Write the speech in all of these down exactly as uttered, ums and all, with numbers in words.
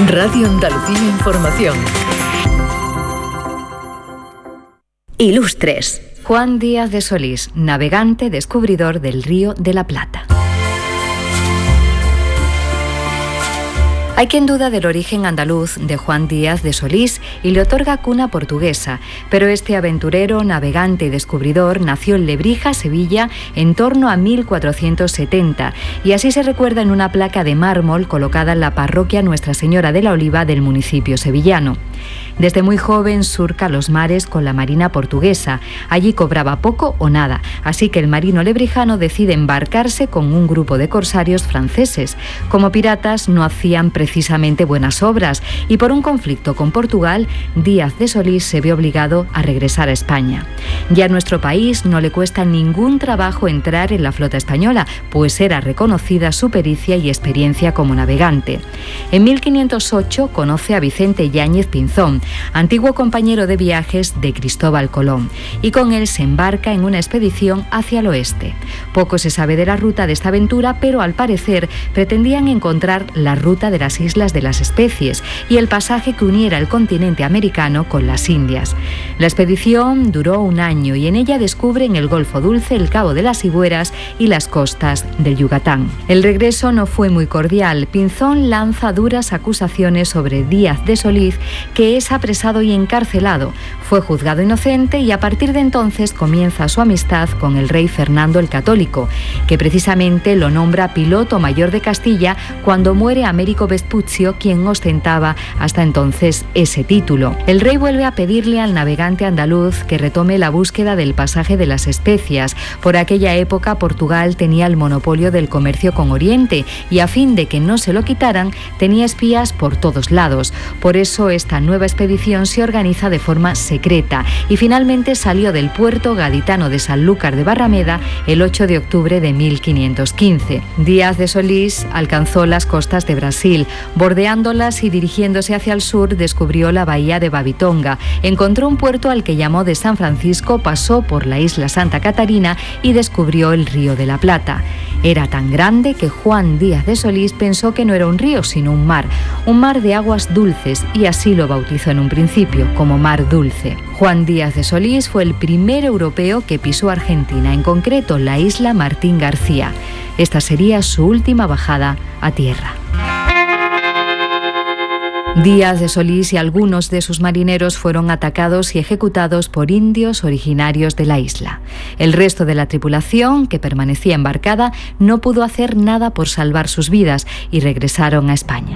Radio Andalucía Información. Ilustres. Juan Díaz de Solís, navegante, descubridor del Río de la Plata. Hay quien duda del origen andaluz de Juan Díaz de Solís y le otorga cuna portuguesa, pero este aventurero, navegante y descubridor nació en Lebrija, Sevilla, en torno a mil cuatrocientos setenta, y así se recuerda en una placa de mármol colocada en la parroquia Nuestra Señora de la Oliva del municipio sevillano. Desde muy joven surca los mares con la marina portuguesa. Allí cobraba poco o nada, así que el marino lebrijano decide embarcarse con un grupo de corsarios franceses. Como piratas no hacían precisamente buenas obras y por un conflicto con Portugal, Díaz de Solís se ve obligado a regresar a España. Ya a nuestro país no le cuesta ningún trabajo entrar en la flota española, pues era reconocida su pericia y experiencia como navegante. En mil quinientos ocho conoce a Vicente Yáñez Pinzón, antiguo compañero de viajes de Cristóbal Colón, y con él se embarca en una expedición hacia el oeste. Poco se sabe de la ruta de esta aventura, pero al parecer pretendían encontrar la ruta de las Islas de las Especies y el pasaje que uniera el continente americano con las Indias. La expedición duró un año y en ella descubren el Golfo Dulce, el Cabo de las Hibueras y las costas del Yucatán. El regreso no fue muy cordial. Pinzón lanza duras acusaciones sobre Díaz de Solís, que es apresado y encarcelado. Fue juzgado inocente y a partir de entonces comienza su amistad con el rey Fernando el Católico, que precisamente lo nombra piloto mayor de Castilla cuando muere Américo Vespuccio, quien ostentaba hasta entonces ese título. El rey vuelve a pedirle al navegante andaluz que retome la búsqueda del pasaje de las especias. Por aquella época Portugal tenía el monopolio del comercio con Oriente y a fin de que no se lo quitaran tenía espías por todos lados. Por eso esta nueva expedición se organiza de forma secreta y finalmente salió del puerto gaditano de Sanlúcar de Barrameda el ocho de octubre de mil quinientos quince. Díaz de Solís alcanzó las costas de Brasil. Bordeándolas y dirigiéndose hacia el sur descubrió la bahía de Babitonga, encontró un puerto al que llamó de San Francisco, pasó por la isla Santa Catarina y descubrió el Río de la Plata. Era tan grande que Juan Díaz de Solís pensó que no era un río sino un mar, un mar de aguas dulces, y así lo bautizó en un principio como Mar Dulce. Juan Díaz de Solís fue el primer europeo que pisó Argentina, en concreto la isla Martín García. Esta sería su última bajada a tierra. Díaz de Solís y algunos de sus marineros fueron atacados y ejecutados por indios originarios de la isla. El resto de la tripulación, que permanecía embarcada, no pudo hacer nada por salvar sus vidas y regresaron a España.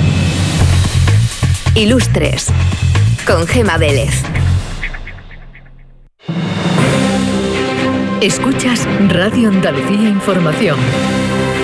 Ilustres, con Gema Vélez. Escuchas Radio Andalucía Información.